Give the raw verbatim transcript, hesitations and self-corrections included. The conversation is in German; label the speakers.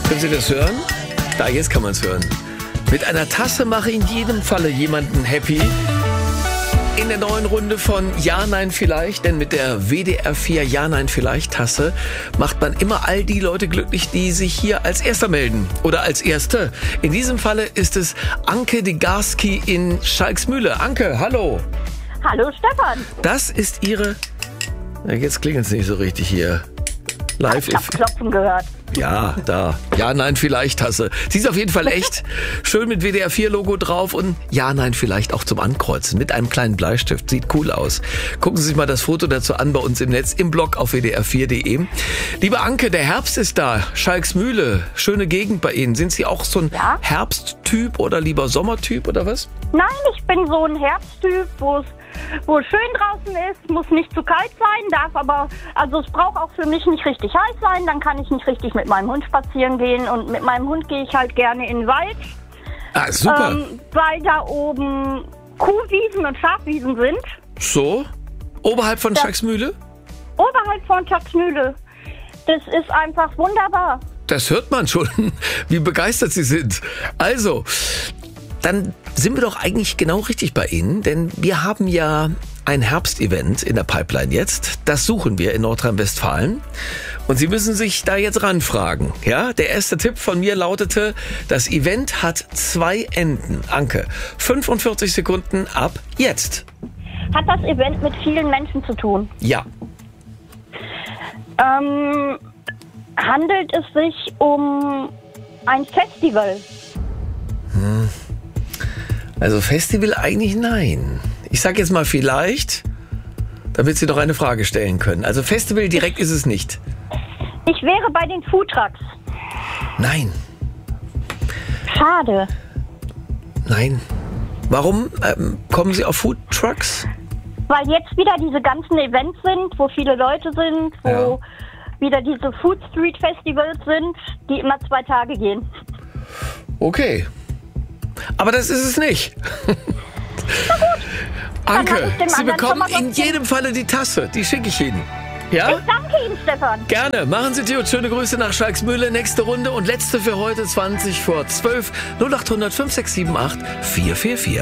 Speaker 1: Können Sie das hören? Da, jetzt kann man es hören. Mit einer Tasse mache in jedem Falle jemanden happy. In der neuen Runde von Ja, Nein, Vielleicht, denn mit der W D R vier Ja, Nein, Vielleicht Tasse macht man immer all die Leute glücklich, die sich hier als Erster melden oder als Erste. In diesem Falle ist es Anke Degarski in Schalksmühle. Anke, hallo.
Speaker 2: Hallo Stefan.
Speaker 1: Das ist Ihre... Ja, jetzt klingt es nicht so richtig hier. Live.
Speaker 2: Ich hab Klopfen gehört.
Speaker 1: Ja, da. Ja, Nein, Vielleicht Tasse. Sie ist auf jeden Fall echt. Schön mit W D R vier Logo drauf und Ja, Nein, Vielleicht auch zum Ankreuzen. Mit einem kleinen Bleistift. Sieht cool aus. Gucken Sie sich mal das Foto dazu an bei uns im Netz, im Blog auf w d r vier punkt de. Liebe Anke, der Herbst ist da. Schalksmühle. Schöne Gegend bei Ihnen. Sind Sie auch so ein
Speaker 2: Ja?
Speaker 1: Herbsttyp oder lieber Sommertyp oder was?
Speaker 2: Nein, ich bin so ein Herbsttyp, wo es wo es schön draußen ist, muss nicht zu kalt sein, darf aber, also es braucht auch für mich nicht richtig heiß sein, dann kann ich nicht richtig mit meinem Hund spazieren gehen und mit meinem Hund gehe ich halt gerne in den Wald,
Speaker 1: Ah, super.
Speaker 2: ähm, weil da oben Kuhwiesen und Schafwiesen sind,
Speaker 1: So? Oberhalb von
Speaker 2: Ja.
Speaker 1: Schalksmühle?
Speaker 2: oberhalb von Schalksmühle. Das ist einfach wunderbar.
Speaker 1: Das hört man schon, wie begeistert Sie sind. Also, dann sind wir doch eigentlich genau richtig bei Ihnen, denn wir haben ja ein Herbstevent in der Pipeline jetzt. Das suchen wir in Nordrhein-Westfalen. Und Sie müssen sich da jetzt ranfragen. Ja, der erste Tipp von mir lautete, das Event hat zwei Enden. Anke, fünfundvierzig Sekunden ab jetzt.
Speaker 2: Hat das Event mit vielen Menschen zu tun?
Speaker 1: Ja.
Speaker 2: Ähm, handelt es sich um ein Festival?
Speaker 1: Also Festival eigentlich nein. Ich sag jetzt mal vielleicht, damit Sie doch eine Frage stellen können. Also Festival direkt ist es nicht.
Speaker 2: Ich wäre bei den Foodtrucks.
Speaker 1: Nein,
Speaker 2: Schade.
Speaker 1: nein. Warum ähm, kommen Sie auf Food Trucks?
Speaker 2: Weil jetzt wieder diese ganzen Events sind, wo viele Leute sind, wo
Speaker 1: Ja.
Speaker 2: wieder diese Food Street Festivals sind, die immer zwei Tage gehen.
Speaker 1: Okay. Aber das ist es nicht.
Speaker 2: Dann
Speaker 1: Anke,
Speaker 2: hab ich dem
Speaker 1: Sie
Speaker 2: anderen
Speaker 1: bekommen
Speaker 2: schon mal was
Speaker 1: in jedem Falle die Tasse. Die schicke ich Ihnen. Ja?
Speaker 2: Ich danke Ihnen, Stefan.
Speaker 1: Gerne. Machen Sie gut. Schöne Grüße nach Schalksmühle. Nächste Runde und letzte für heute zwanzig vor zwölf. null acht hundert fünf sechs sieben acht vier vier vier.